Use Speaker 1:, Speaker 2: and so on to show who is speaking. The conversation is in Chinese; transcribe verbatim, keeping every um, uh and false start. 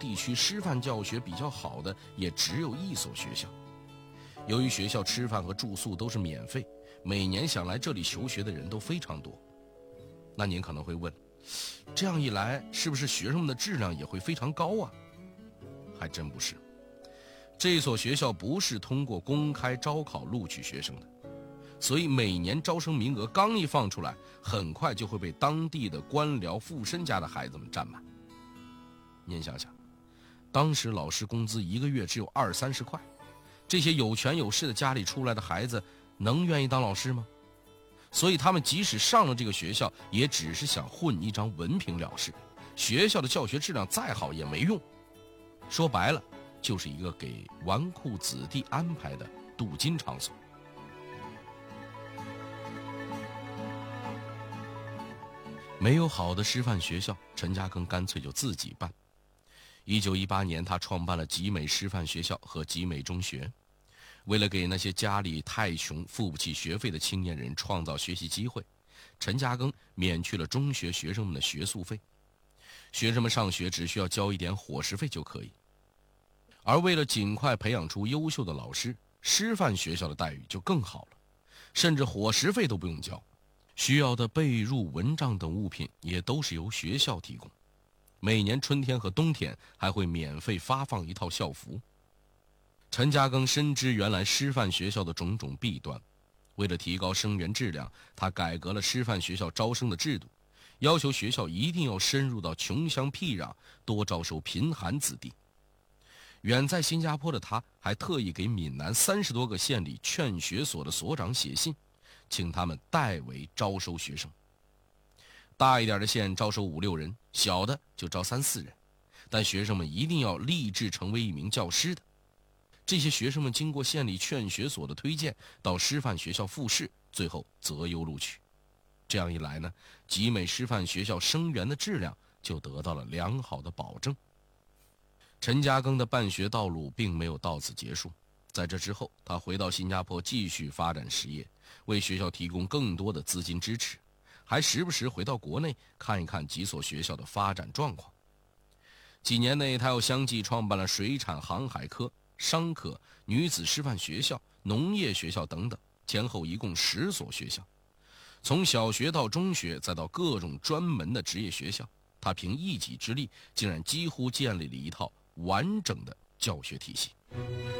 Speaker 1: 地区师范教学比较好的也只有一所学校。由于学校吃饭和住宿都是免费，每年想来这里求学的人都非常多。那您可能会问，这样一来是不是学生们的质量也会非常高啊？还真不是。这所学校不是通过公开招考录取学生的，所以每年招生名额刚一放出来，很快就会被当地的官僚富绅家的孩子们占满。您想想，当时老师工资一个月只有二三十块，这些有权有势的家里出来的孩子能愿意当老师吗？所以他们即使上了这个学校，也只是想混一张文凭了事，学校的教学质量再好也没用。说白了，就是一个给纨绔子弟安排的镀金场所。没有好的师范学校，陈嘉庚干脆就自己办。一九一八年，他创办了集美师范学校和集美中学，为了给那些家里太穷付不起学费的青年人创造学习机会，陈嘉庚免去了中学学生们的学宿费，学生们上学只需要交一点伙食费就可以。而为了尽快培养出优秀的老师，师范学校的待遇就更好了，甚至伙食费都不用交，需要的被褥、蚊帐等物品也都是由学校提供。每年春天和冬天还会免费发放一套校服。陈嘉庚深知原来师范学校的种种弊端，为了提高生源质量，他改革了师范学校招生的制度，要求学校一定要深入到穷乡僻壤，多招收贫寒子弟。远在新加坡的他还特意给闽南三十多个县里劝学所的所长写信，请他们代为招收学生。大一点的县招收五六人，小的就招三四人，但学生们一定要立志成为一名教师的。这些学生们经过县里劝学所的推荐，到师范学校复试，最后择优录取。这样一来呢，集美师范学校生源的质量就得到了良好的保证。陈嘉庚的办学道路并没有到此结束，在这之后，他回到新加坡继续发展实业，为学校提供更多的资金支持，还时不时回到国内看一看几所学校的发展状况。几年内，他又相继创办了水产航海科、商科、女子师范学校、农业学校等等，前后一共十所学校。从小学到中学，再到各种专门的职业学校，他凭一己之力，竟然几乎建立了一套完整的教学体系。